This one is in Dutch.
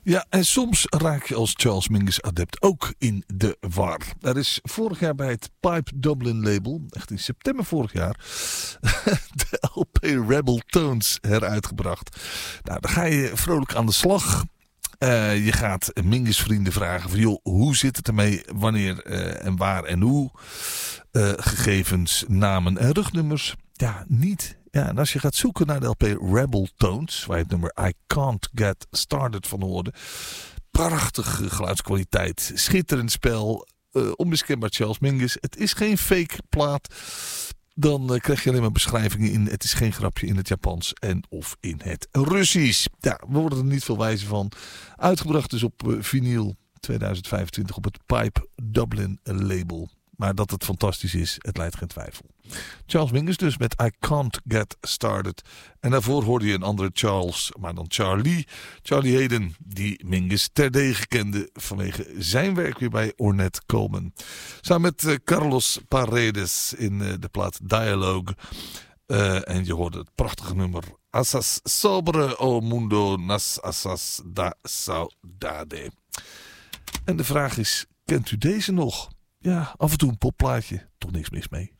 Ja, en soms raak je als Charles Mingus adept ook in de war. Er is vorig jaar bij het Pipe Dublin label, echt in september vorig jaar, de LP Rebel Tones heruitgebracht. Nou, dan ga je vrolijk aan de slag. Je gaat Mingus vrienden vragen van joh, hoe zit het ermee, wanneer en waar en hoe. Gegevens, namen en rugnummers. Ja, niet. Ja, en als je gaat zoeken naar de LP Rebel Tones, waar je het nummer I Can't Get Started van hoorde. Prachtige geluidskwaliteit, schitterend spel, onmiskenbaar Charles Mingus. Het is geen fake plaat. Dan krijg je alleen maar beschrijvingen in het is geen grapje in het Japans en of in het Russisch. Ja, we worden er niet veel wijzer van. Uitgebracht dus op vinyl 2025 op het Pipe Dublin label. Maar dat het fantastisch is, het lijdt geen twijfel. Charles Mingus dus met I Can't Get Started. En daarvoor hoorde je een andere Charles, maar dan Charlie Hayden, die Mingus terdege kende vanwege zijn werk weer bij Ornette Coleman. Samen met Carlos Paredes in de plaat Dialogue. En je hoorde het prachtige nummer Asas sobre o mundo nas asas da saudade. En de vraag is, kent u deze nog? Ja, af en toe een popplaatje, toch niks mis mee.